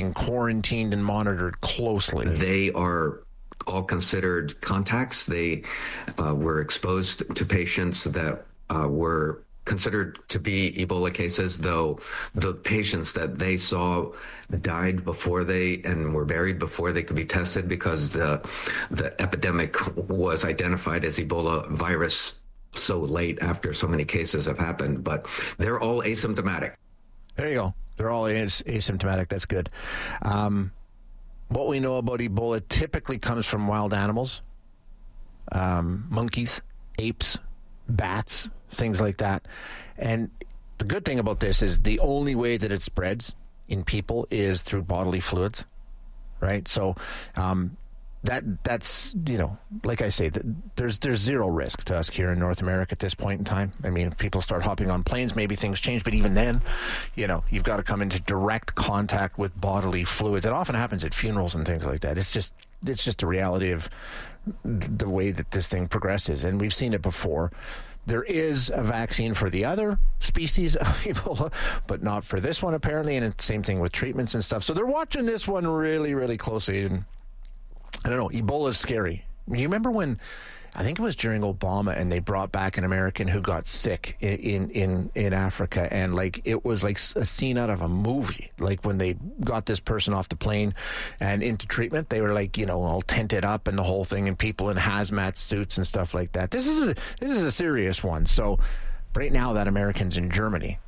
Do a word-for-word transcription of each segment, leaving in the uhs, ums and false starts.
being quarantined and monitored closely. They are all considered contacts. They uh, were exposed to patients that uh, were considered to be Ebola cases, though the patients that they saw died before they and were buried before they could be tested because the the epidemic was identified as Ebola virus so late after so many cases have happened. But they're all asymptomatic. There you go. They're all as- asymptomatic. That's good. Um, what we know about Ebola typically comes from wild animals, um, monkeys, apes, bats, things like that. And the good thing about this is the only way that it spreads in people is through bodily fluids, right? So um, that that's, you know, like I say, there's there's zero risk to us here in North America at this point in time. I mean, if people start hopping on planes, maybe things change. But even then, you know, you've got to come into direct contact with bodily fluids. It often happens at funerals and things like that. It's just it's just a reality of the way that this thing progresses. And we've seen it before. There is a vaccine for the other species of Ebola, but not for this one, apparently. And it's the same thing with treatments and stuff. So they're watching this one really, really closely. And I don't know, Ebola is scary. Do you remember when, I think it was during Obama, and they brought back an American who got sick in, in, in Africa, and like it was like a scene out of a movie. Like when they got this person off the plane and into treatment, they were like, you know, all tented up and the whole thing, and people in hazmat suits and stuff like that. This is a, this is a serious one. So right now that American's in Germany.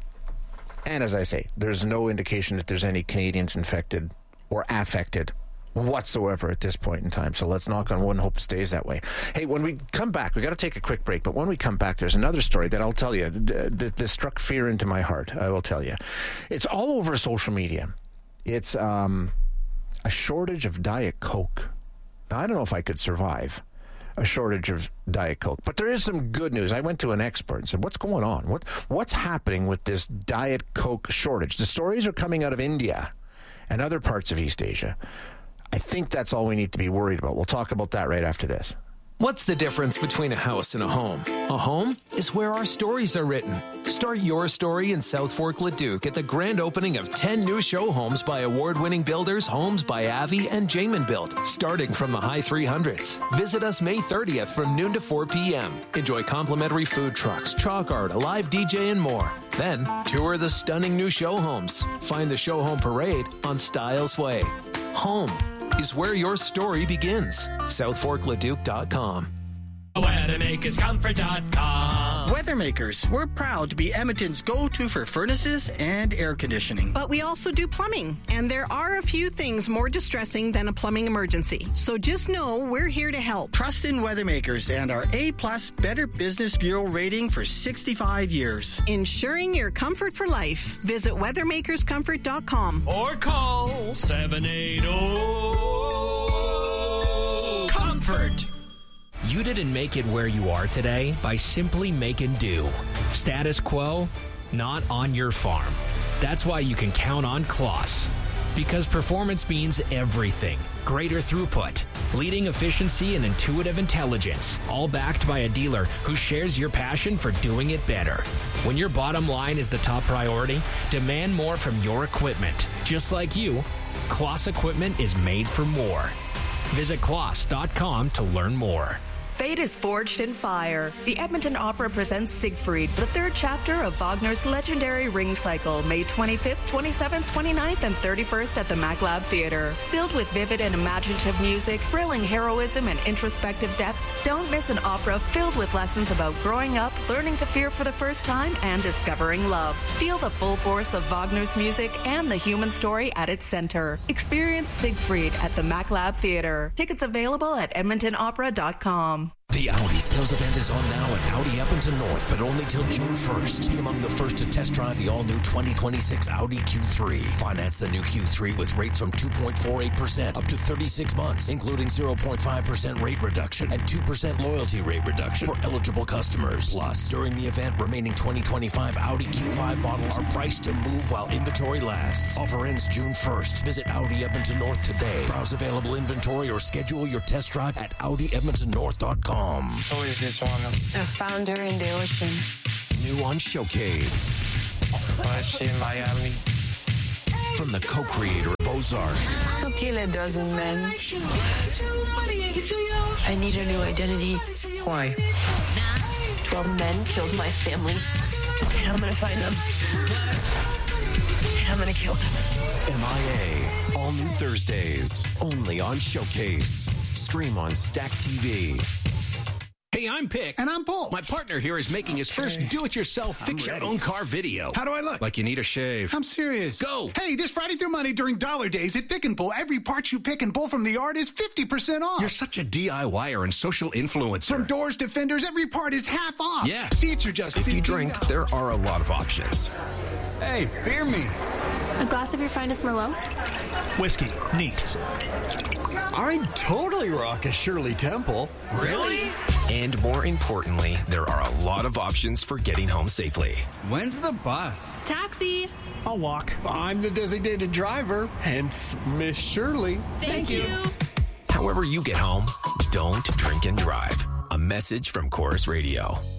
And as I say, there's no indication that there's any Canadians infected or affected whatsoever at this point in time. So let's knock on wood and hope it stays that way. Hey, when we come back, we got to take a quick break, but when we come back, there's another story that I'll tell you that struck fear into my heart. I will tell you. It's all over social media. It's um, a shortage of Diet Coke. Now, I don't know if I could survive a shortage of Diet Coke, but there is some good news. I went to an expert and said, what's going on? What What's happening with this Diet Coke shortage? The stories are coming out of India and other parts of East Asia. I think that's all we need to be worried about. We'll talk about that right after this. What's the difference between a house and a home? A home is where our stories are written. Start your story in South Fork Leduc at the grand opening of ten new show homes by award-winning builders Homes by Avi and Jamin Built, starting from the high three hundreds. Visit us May thirtieth from noon to four p.m. Enjoy complimentary food trucks, chalk art, a live D J, and more. Then, tour the stunning new show homes. Find the show home parade on Styles Way. Home is where your story begins. south fork leduc dot com. Weathermakers Comfort dot com. Weathermakers, we're proud to be Edmonton's go-to for furnaces and air conditioning. But we also do plumbing, and there are a few things more distressing than a plumbing emergency. So just know we're here to help. Trust in Weathermakers and our A-plus Better Business Bureau rating for sixty-five years. Ensuring your comfort for life. Visit weathermakers comfort dot com. Or call seven eight zero comfort. You didn't make it where you are today by simply making do. Status quo, not on your farm. That's why you can count on Kloss. Because performance means everything. Greater throughput, leading efficiency, and intuitive intelligence, all backed by a dealer who shares your passion for doing it better. When your bottom line is the top priority, demand more from your equipment. Just like you, Kloss equipment is made for more. Visit kloss dot com to learn more. Fate is forged in fire. The Edmonton Opera presents Siegfried, the third chapter of Wagner's legendary Ring Cycle, May twenty-fifth, twenty-seventh, twenty-ninth, and thirty-first at the MacLab Theatre. Filled with vivid and imaginative music, thrilling heroism, and introspective depth, don't miss an opera filled with lessons about growing up, learning to fear for the first time, and discovering love. Feel the full force of Wagner's music and the human story at its center. Experience Siegfried at the MacLab Theatre. Tickets available at edmonton opera dot com. The Audi sales event is on now at Audi Edmonton North, but only till June first. Be among the first to test drive the all-new twenty twenty-six Audi Q three. Finance the new Q three with rates from two point four eight percent up to thirty-six months, including zero point five percent rate reduction and two percent loyalty rate reduction for eligible customers. Plus, during the event, remaining twenty twenty-five Audi Q five models are priced to move while inventory lasts. Offer ends June first. Visit Audi Edmonton North today. Browse available inventory or schedule your test drive at audi edmonton north dot com. Who is this woman? A founder in the ocean. New on Showcase. Why is she in Miami? From the co-creator of Ozark. So kill a dozen men. I need a new identity. Why? Twelve men killed my family. And I'm gonna find them. And I'm gonna kill them. M I A. All new Thursdays. Only on Showcase. Stream on Stack T V. Hey, I'm Pick. And I'm Paul. My partner here is making his first do-it-yourself fix-your-own-car video. How do I look? Like you need a shave. I'm serious. Go! Hey, this Friday through Monday during Dollar Days at Pick and Pull, every part you pick and pull from the yard is fifty percent off. You're such a DIYer and social influencer. From doors to fenders, every part is half off. Yeah. Seats are just If you drink, there are a lot of options. Hey, beer me. A glass of your finest Merlot? Whiskey. Neat. I'd totally rock a Shirley Temple. Really? And more importantly, there are a lot of options for getting home safely. When's the bus? Taxi. I'll walk. I'm the designated driver, hence Miss Shirley. Thank, Thank you. you. However you get home, don't drink and drive. A message from Chorus Radio.